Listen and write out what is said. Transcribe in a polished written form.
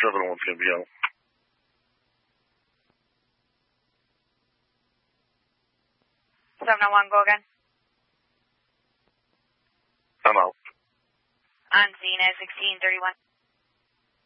701's going to be out. Go again. I'm out. On scene at 1631.